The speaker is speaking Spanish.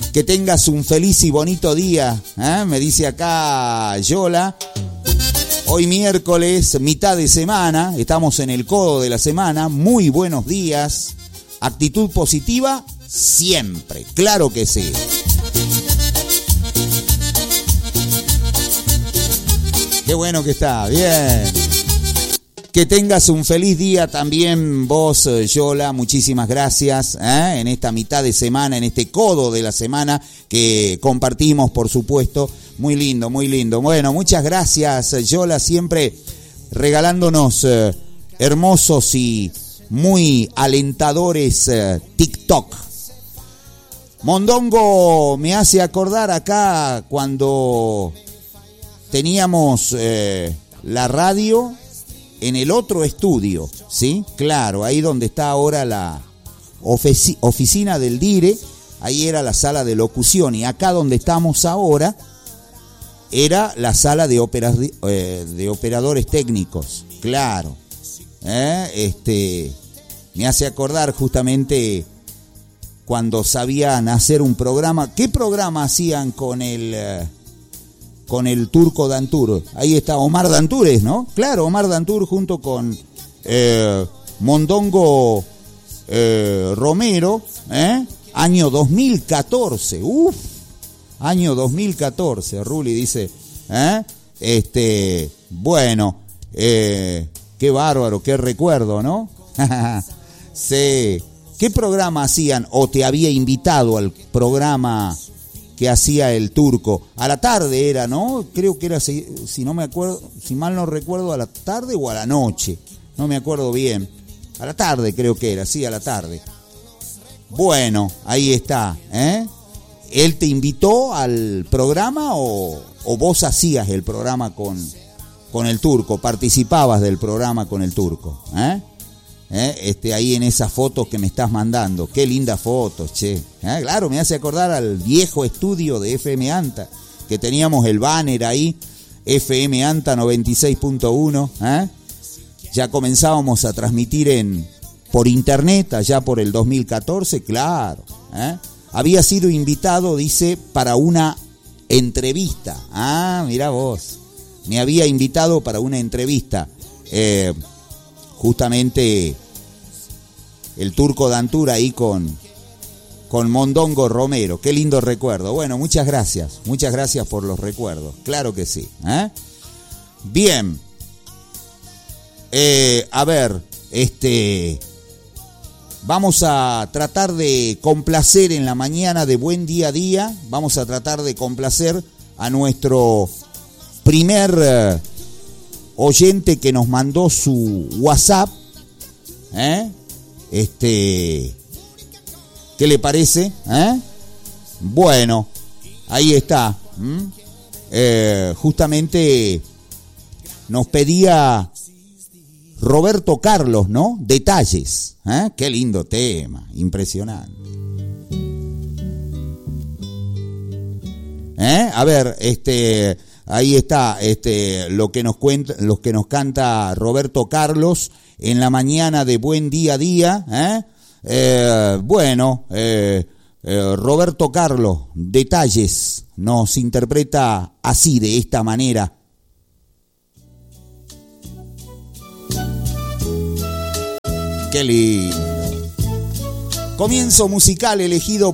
Que tengas un feliz y bonito día, me dice acá Yola. Hoy miércoles, mitad de semana, estamos en el codo de la semana. Muy buenos días. Actitud positiva siempre, claro que sí. Qué bueno que está, bien. Que tengas un feliz día también vos, Yola, muchísimas gracias, en esta mitad de semana, en este codo de la semana que compartimos, por supuesto, muy lindo, muy lindo. Bueno, muchas gracias, Yola, siempre regalándonos hermosos y muy alentadores TikTok. Mondongo me hace acordar acá cuando teníamos la radio en el otro estudio, ¿sí? Claro, ahí donde está ahora la oficina del DIRE, ahí era la sala de locución, y acá donde estamos ahora era la sala de operadores técnicos, claro. Me hace acordar justamente cuando sabían hacer un programa. ¿Qué programa hacían con el Turco Dantur? Ahí está Omar Dantures, ¿no? Claro, Omar Dantur junto con Mondongo Romero, año 2014. Año 2014, Ruli dice. Bueno, qué bárbaro, qué recuerdo, ¿no? Sí. ¿Qué programa hacían o te había invitado al programa que hacía el Turco? A la tarde era, ¿no? Creo que era, si no me acuerdo, si mal no recuerdo, a la tarde o a la noche. No me acuerdo bien. A la tarde creo que era, sí, a la tarde. Bueno, ahí está, ¿Él te invitó al programa o vos hacías el programa con el Turco? ¿Participabas del programa con el Turco? Ahí en esas fotos que me estás mandando. Qué lindas fotos, che. Claro, me hace acordar al viejo estudio de FM Anta, que teníamos el banner ahí, FM Anta 96.1. Ya comenzábamos a transmitir por internet allá por el 2014, claro. Había sido invitado, dice, para una entrevista. Mirá vos. Me había invitado para una entrevista. Justamente el Turco Dantur ahí con Mondongo Romero. Qué lindo recuerdo. Bueno, muchas gracias por los recuerdos, claro que sí. Bien, a ver, vamos a tratar de complacer en la mañana de Buen Día a Día, vamos a tratar de complacer a nuestro primer oyente que nos mandó su WhatsApp. ¿Qué le parece? Bueno, ahí está. Justamente nos pedía Roberto Carlos, ¿no? Detalles. Qué lindo tema, impresionante. A ver, ahí está, lo que nos canta Roberto Carlos en la mañana de Buen Día a Día. Bueno, Roberto Carlos, Detalles, nos interpreta así, de esta manera. Qué lindo. Comienzo musical elegido